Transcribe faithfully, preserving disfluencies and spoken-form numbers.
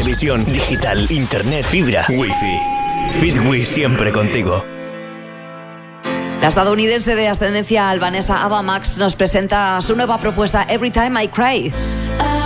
televisión, digital, internet, fibra, wifi. Fitwis siempre contigo. La estadounidense de ascendencia albanesa Ava Max nos presenta su nueva propuesta Every Time I Cry.